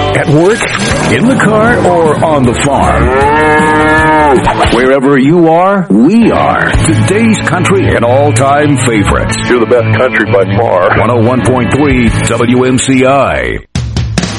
at work, in the car, or on the farm. Wherever you are, we are. Today's country and all-time favorites. You're the best country by far. 101.3 WMCI.